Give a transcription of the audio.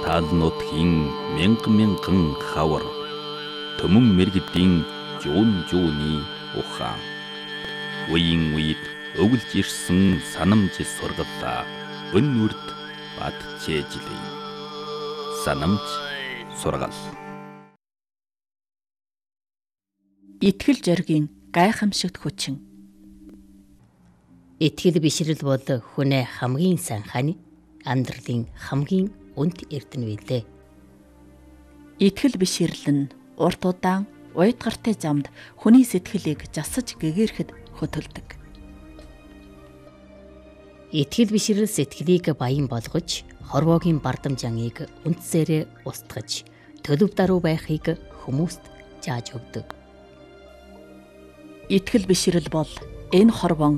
таалнуудын мянган хавар төмөн мэргэдийн жууны ухаан үеийн үед өвлж ирсэн санамж сургалаа өнүрд батчээжлээ. Санамж сургал. Итгэл зоригийн гайхамшигт хүчин. Итгэл бишрэл бол хүнээ хамгийн сайн хань, амьдралын хамгийн үнэт эрдэнэ билээ. Итгэл бишрэл нь урт удаан уйдгартай замд хүний сэтгэлийг засаж гэгэрхэд хөтөлдөг. Итгэл бишрэл сэтгэлийг баян болгож, хорвоогийн бардам жангийг үндсээрээ устгаж, төлөв даруй байхыг хүмүүст зааж өгдөг. Итгэл бишрэл бол энэ хорвоо